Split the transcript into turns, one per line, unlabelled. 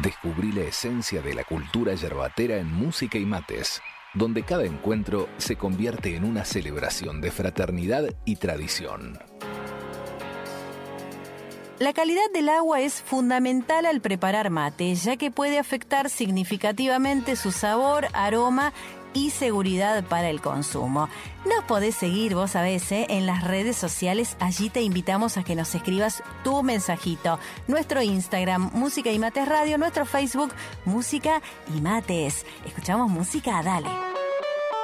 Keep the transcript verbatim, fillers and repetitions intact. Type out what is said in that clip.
Descubrí la esencia de la cultura yerbatera en Música y Mates, donde cada encuentro se convierte en una celebración de fraternidad y tradición.
La calidad del agua es fundamental al preparar mate, ya que puede afectar significativamente su sabor, aroma y seguridad para el consumo. Nos podés seguir, vos sabés, ¿eh? en las redes sociales. Allí te invitamos a que nos escribas tu mensajito. Nuestro Instagram, Música y Mates Radio. Nuestro Facebook, Música y Mates. Escuchamos música, dale.